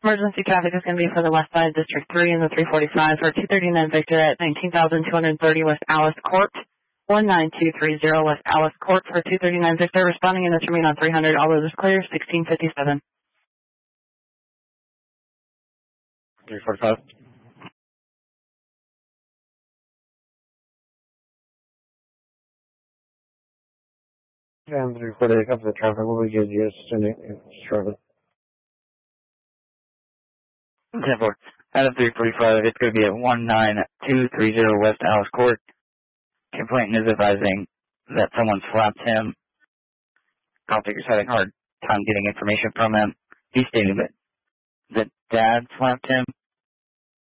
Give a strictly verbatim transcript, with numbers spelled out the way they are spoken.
Emergency traffic is going to be for the west side, District three and the three forty-five for two thirty-nine Victor at nineteen thousand two hundred thirty West Alice Court. one nine two three zero West Alice Court for two thirty-nine Victor, responding in this remain on three hundred. All others clear, sixteen fifty-seven. three forty-five. And three forty-eight, up to the traffic. What we get you shortly. ten four. Out of three forty-five, it's going to be at one nine two three zero West Alice Court. Complainant is advising that someone slapped him. Call taker's having a hard time getting information from him. He stated that the dad slapped him.